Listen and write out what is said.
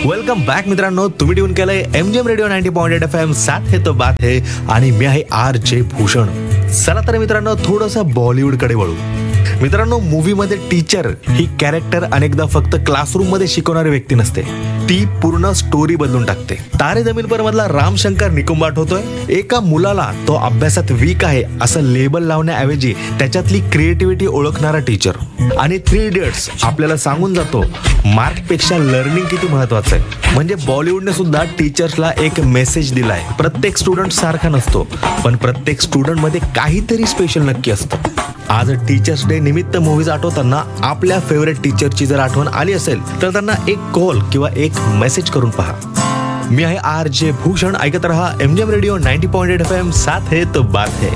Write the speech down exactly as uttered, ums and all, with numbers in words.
Welcome back मित्रांनो, तुम्ही tune केलंय MGM radio ninety point eight F M साथ है तो बात है आणि मी आहे आर जे भूषण. चला तर मित्रांनो थोडंसं बॉलिवूड कडे वळू. मित्रांनो, मूवी मध्ये टीचर ही कॅरेक्टर अनेकदा फक्त क्लासरूम मध्ये शिकवणारी व्यक्ती नसते, ती पूर्ण स्टोरी बदलून टाकते. तारे जमीन पर मधला राम शंकर निकुंब आठवतोय. एका मुलाला तो अभ्यासात वीक आहे असं लेबल लावण्याऐवजी त्याच्यातली क्रिएटिव्हिटी ओळखणारा टीचर. आणि थ्री इडियट्स आपल्याला सांगून जातो मार्क पेक्षा लर्निंग किती महत्वाचं आहे. म्हणजे बॉलिवूडने सुद्धा टीचर्सला एक मेसेज दिलाय. प्रत्येक स्टुडंट सारखा नसतो, पण प्रत्येक स्टुडंट मध्ये काहीतरी स्पेशल नक्की असतं. आज टीचर्स डे निमित्त मूवीज आठवताना आपल्या फेवरेट टीचरची जर आठवण आली असेल तर त्यांना एक कॉल किंवा एक मेसेज करून पहा. मी आहे आर जे भूषण. ऐकत रहा MGM radio ninety point eight F M साथ है तो बात है.